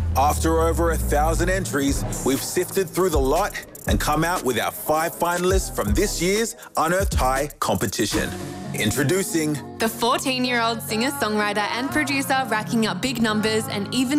After over 1,000 entries, we've sifted through the lot and come out with our 5 finalists from this year's Unearthed High competition. Introducing the 14-year-old singer-songwriter and producer racking up big numbers and even